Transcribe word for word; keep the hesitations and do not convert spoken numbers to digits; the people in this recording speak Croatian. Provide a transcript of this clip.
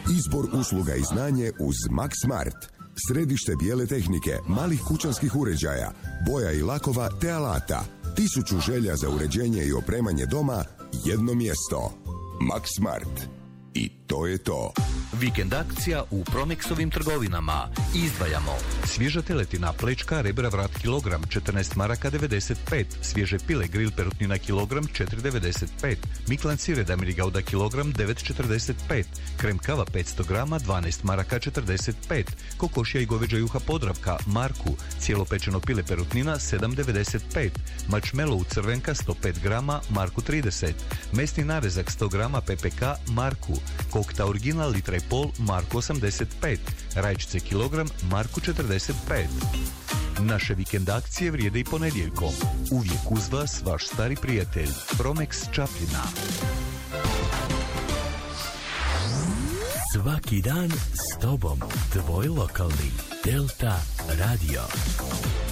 Izbor usluga i znanje uz Max Smart. Središte bijele tehnike, malih kućanskih uređaja, boja i lakova te alata. Tisuću želja za uređenje i opremanje doma, jedno mjesto. Max Smart. I to je to. Vikend akcija u Promexovim trgovinama. Izdvajamo svježa teletina, plečka, rebra, vrat kilogram, četrnaest maraka devedeset pet. Svježe pile, grill perutnina kilogram, četiri devedeset pet. Miklan sir Damir Gauda kilogram, devet četrdeset pet. Krem kava petsto grama, dvanaest maraka četrdeset pet. Kokošja i goveđa juha Podravka, marku. Cijelo pečeno pile perutnina, sedam devedeset pet. Marshmallow crvenka sto pet grama, marku trideset. Mesni narezak sto grama P P K, marku. Kokta original litra i pol, marku osamdeset pet. Rajčice kilogram, marku četrdeset pet. Naše vikend akcije vrijede i ponedjeljkom. Uvijek uz vas vaš stari prijatelj Promex Čapljina. Svaki dan s tobom, tvoj lokalni Delta Radio.